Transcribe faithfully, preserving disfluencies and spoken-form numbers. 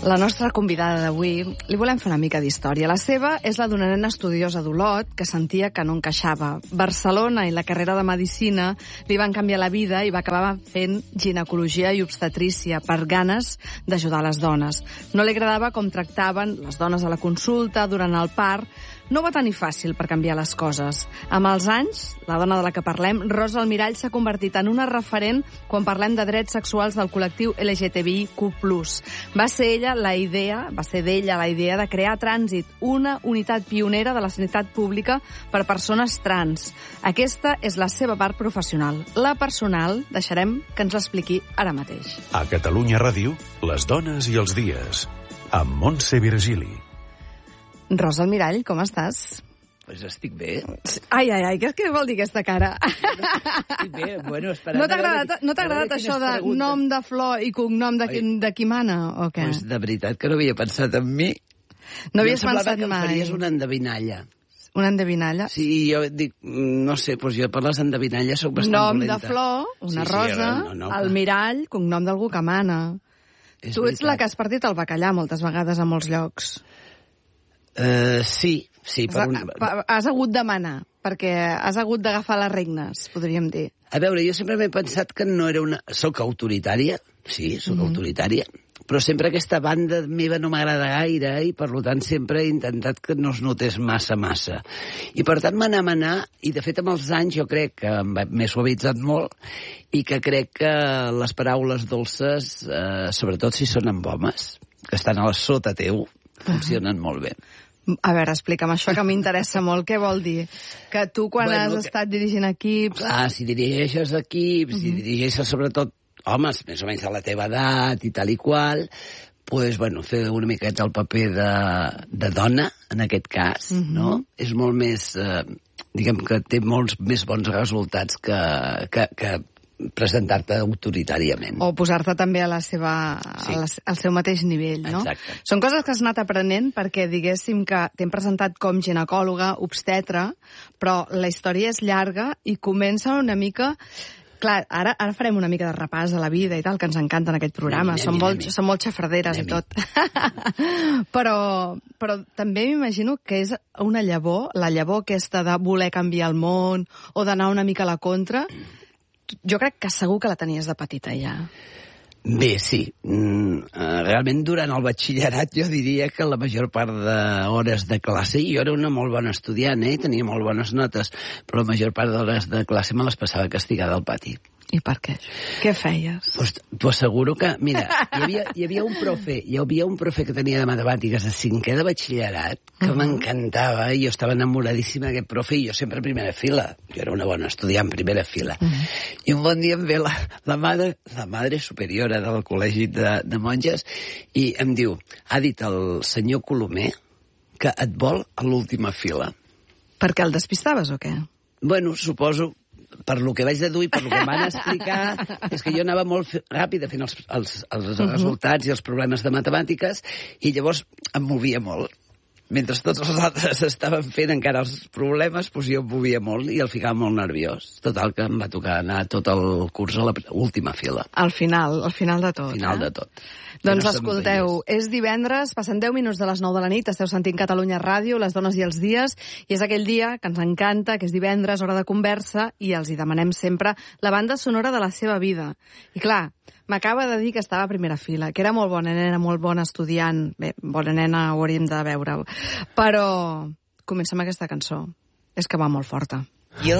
La nostra convidada d'avui li volem fer una mica d'història. La seva és la d'una nena estudiosa d'Olot que sentia que no encaixava. Barcelona i la carrera de Medicina li van canviar la vida i va acabar fent ginecologia i obstetrícia per ganes d'ajudar les dones. No li agradava com tractaven les dones a la consulta durant el part. No va tenir fàcil per canviar les coses. Amb els anys, la dona de la que parlem, Rosa Almirall, s'ha convertit en una referent quan parlem de drets sexuals del col·lectiu L G T B I Q plus. Va ser ella la idea, va ser d'ella la idea de crear Trànsit, una unitat pionera de la sanitat pública per persones trans. Aquesta és la seva part professional. La personal, deixarem que ens l'expliqui ara mateix. A Catalunya Ràdio, les dones i els dies, amb Montse Virgili. Rosa Almirall, com estàs? Pues estic bé. Ai, ai, ai, què, què vol dir aquesta cara? Estic bé, bueno, esperant... No t'ha agradat, no t'ha agradat això de preguntes. Nom de flor i cognom de, de qui mana, o què? Pues de veritat que no havia pensat en mi. No havies no pensat que mai? Em faries una endevinalla. Una endevinalla? Sí, jo dic, no sé, doncs jo per les endevinalles soc bastant Nom dolenta. Nom de flor, una sí, rosa, sí, no, no, Almirall, cognom d'algú que mana. És tu ets veritat. La que has partit el bacallà moltes vegades a molts llocs. Uh, sí, sí. Per un... Has hagut de manar, perquè has hagut d'agafar les regnes, podríem dir. A veure, jo sempre m'he pensat que no era una... Soc autoritària, sí, soc mm-hmm. autoritària, però sempre aquesta banda meva no m'agrada gaire i, per tant, sempre he intentat que no es notés massa, massa. I, per tant, manar, manar, i, de fet, amb els anys jo crec que m'he suavitzat molt i que crec que les paraules dolces, eh, sobretot si són amb homes, que estan a la sota teu, funcionen molt bé. A veure, explica'm això que m'interessa molt. Què vol dir? Que tu, quan bueno, has que... estat dirigint equips... Clar, si dirigeixes equips, uh-huh. si dirigeixes sobretot homes més o menys de la teva edat i tal i qual, pues, bueno, fer una miqueta el paper de, de dona, en aquest cas, uh-huh. no? És molt més... Eh, diguem que té molts més bons resultats que... que, que presentar-te autoritàriament. O posar-te també a la seva, sí. a la, al seu mateix nivell, no? Exacte. Són coses que has anat aprenent perquè, diguéssim, que t'hem presentat com ginecòloga, obstetra, però la història és llarga i comença una mica... Clar, ara, ara farem una mica de repàs a la vida i tal, que ens encanta en aquest programa. Anem, són, molt, són molt xafarderes i tot. però, però també m'imagino que és una llavor, la llavor aquesta de voler canviar el món o d'anar una mica a la contra. Jo crec que segur que la tenies de petita ja. Bé, sí. Mm, realment, durant el batxillerat, jo diria que la major part d'hores de classe, i jo era una molt bona estudiant, eh? Tenia molt bones notes, però la major part d'hores de classe me les passava castigada al pati. I per què? Què feies? Pues t'ho asseguro que, mira, hi havia, hi havia un profe, hi havia un profe que tenia de matemàtiques a cinquè de batxillerat, que uh-huh. m'encantava, i jo estava enamoradíssima d'aquest profe, i jo sempre a primera fila. Jo era una bona estudiant, primera fila. Uh-huh. I un bon dia em ve la, la, madre, la madre superiora del col·legi de, de monges, i em diu, ha dit el senyor Colomer que et vol a l'última fila. Perquè el despistaves o què? Bueno, suposo... per lo que vaig deduir, per lo que em van explicar, és que jo anava molt ràpida fent els, els, els uh-huh. resultats i els problemes de matemàtiques, i llavors em movia molt. Mentre tots els altres estaven fent encara els problemes, doncs jo em movia molt i el ficava molt nerviós. Total, que em va tocar anar tot el curs a l'última fila. Al final, al final de tot. Al final eh? de tot. Doncs no escolteu, és divendres, passen deu minuts de les nou de la nit, esteu sentint Catalunya Ràdio, les dones i els dies, i és aquell dia que ens encanta, que és divendres, hora de conversa, i els hi demanem sempre la banda sonora de la seva vida. I clar, m'acaba de dir que estava a primera fila, que era molt bona nena, molt bona estudiant. Bé, bona nena ho hauríem de veure. Però comença amb aquesta cançó. És que va molt forta.